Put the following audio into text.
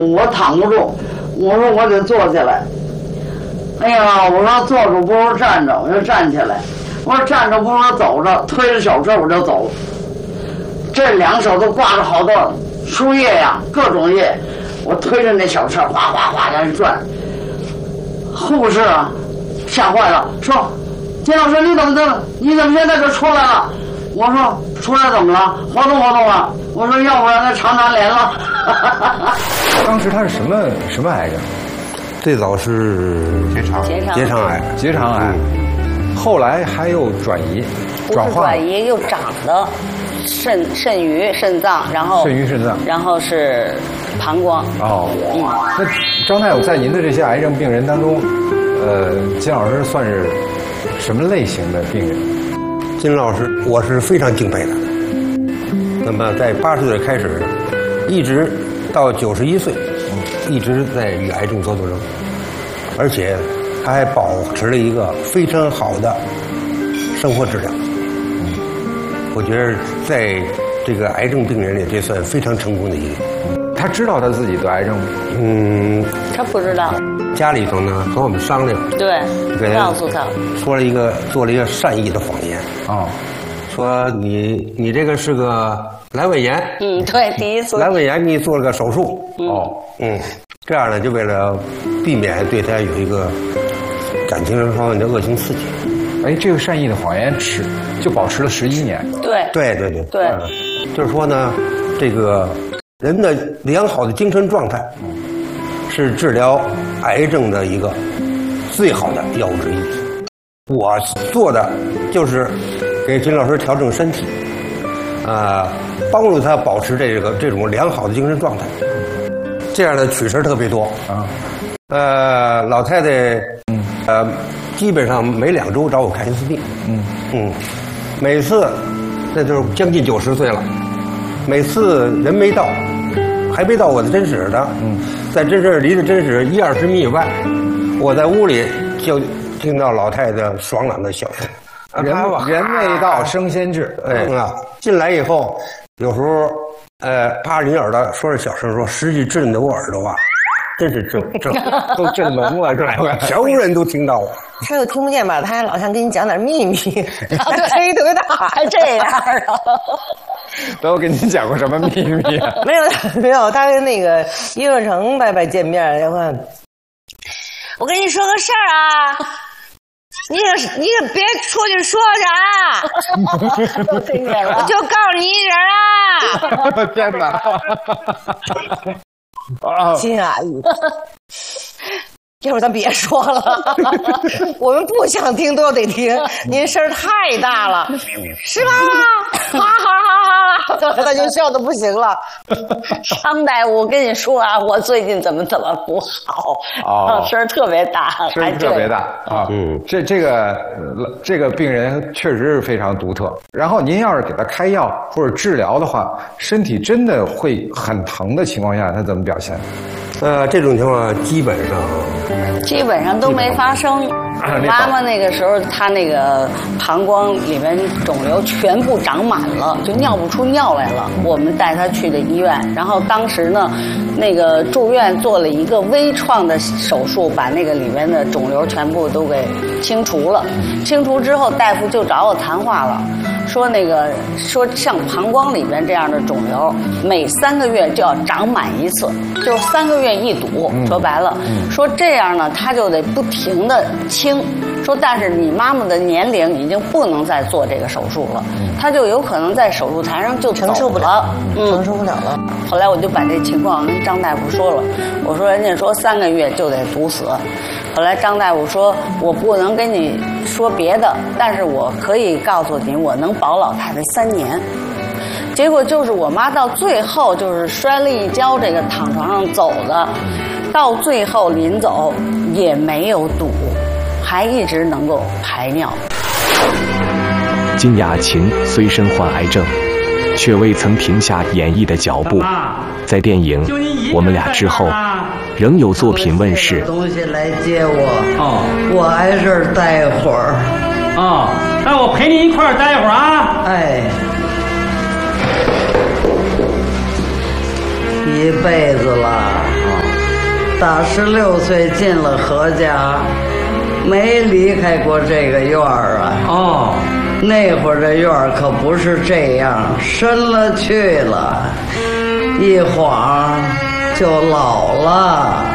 我躺不住，我说我得坐起来。哎呀，我说坐着不如站着，我就站起来。我说站着不如走着，推着小车我就走。这两手都挂着好多树叶呀，各种叶。我推着那小车哗哗哗在那转。护士啊，吓坏了，说：“金老师，你怎么现在就出来了？”我说：“出来怎么了？活动活动了。”我说：“要不然他肠粘连了。” 当时他是什么癌症？ 最早是结肠癌， 后来还有转移，转化转移又长的肾盂肾脏，然后然后是膀胱。 哦，那张大夫在您的这些癌症病人当中，金老师算是什么类型的病人？ 金老师，我是非常敬佩的。那么在80岁开始，一直到91岁，一直在与癌症做斗争，而且他还保持了一个非常好的生活质量。我觉得在这个癌症病人里，这算非常成功的一个。 他知道他自己得癌症吗？ 他不知道。 家里头呢和我们商量， 对，告诉他， 做了一个善意的谎言啊，说你这个是个阑尾炎， 对，第一次阑尾炎你做了个手术，这样呢就为了避免对他有一个感情方面的恶性刺激。 哎，这个善意的谎言就保持了11年。 对，就是说呢，这个人的良好的精神状态是治疗癌症的一个最好的药物之一。我做的就是给金老师调整身体，帮助他保持这种良好的精神状态。这样的取食特别多啊。老太太基本上每2周找我看一次病。每次那就是将近90岁了，每次人没到，还没到我的诊室呢。在诊室离着诊室10-20米以外，我在屋里就听到老太太爽朗的笑声。 人未到升仙志。 进来以后，有时候趴着你耳朵说着小声说，实际震得我耳朵啊，真是都震蒙了，全屋人都听到我。 他又听不见吧？他还老想跟你讲点秘密，他声音特别大， 还这样啊？ 都跟您讲过什么秘密啊？ 没有，他跟那个叶若成拜见面，然后我跟你说个事儿啊，你可别出去说去啊！ 都听见了， 我就告诉你一人啊！ 天哪！ 金阿姨。一会儿咱别说了，我们不想听都得听，您声儿太大了，是吧？哈哈哈哈！他就笑得不行了。 张大夫，我跟你说啊，我最近怎么不好，声儿特别大， 声儿特别大啊。这个病人确实是非常独特。然后您要是给他开药或者治疗的话，身体真的会很疼的情况下，他怎么表现？ 这种情况基本上都没发生。妈妈那个时候，她那个膀胱里面肿瘤全部长满了，就尿不出尿来了。我们带她去的医院，然后当时呢，那个住院做了一个微创的手术，把那个里面的肿瘤全部都给清除了。清除之后，大夫就找我谈话了。说像膀胱里边这样的肿瘤，每3个月就要长满一次，就是3个月一堵。说白了，说这样呢，他就得不停的清。说但是你妈妈的年龄已经不能再做这个手术了，他就有可能在手术台上就承受不了，承受不了了。 后来我就把这情况跟张大夫说了，我说人家说3个月就得毒死。后来张大夫说，我不能跟你说别的，但是我可以告诉你，我能保老太太3年。结果就是我妈到最后就是摔了一跤，这个躺床上走的，到最后临走也没有堵，还一直能够排尿。 金雅琴虽身患癌症，却未曾停下演绎的脚步。在电影《我们俩》之后，仍有作品问世。 东西来接我，我还是待会儿。 那我陪你一块儿待会儿啊。 一辈子了。打16岁进了何家，没离开过这个院儿啊。 哦， 那会儿这院儿可不是这样，深了去了，一晃就老了。